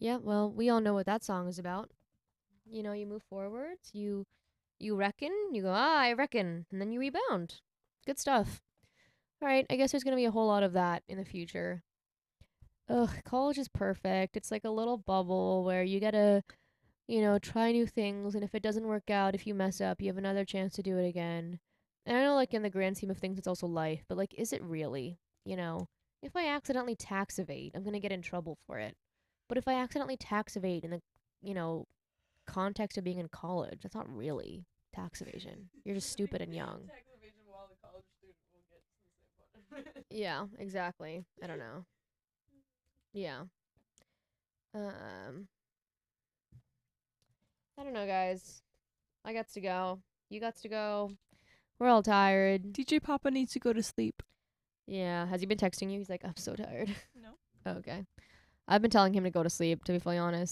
Yeah, well, we all know what that song is about. You know, you move forwards, you reckon, you go, I reckon, and then you rebound. Good stuff. All right, I guess there's going to be a whole lot of that in the future. Ugh, college is perfect. It's like a little bubble where you get to, try new things, and if it doesn't work out, if you mess up, you have another chance to do it again. And I know, like, in the grand scheme of things, it's also life, but, like, is it really? You know, if I accidentally tax evade, I'm going to get in trouble for it. But if I accidentally tax evade in the, you know, context of being in college, that's not really tax evasion. You're just I think stupid and young. tax evasion while the college student will get to the same point. Yeah, exactly. I don't know. Yeah. Um, I don't know, guys. I got to go. You got to go. We're all tired. DJ Papa needs to go to sleep. Yeah. Has he been texting you? He's like, I'm so tired. No. Okay. I've been telling him to go to sleep, to be fully honest.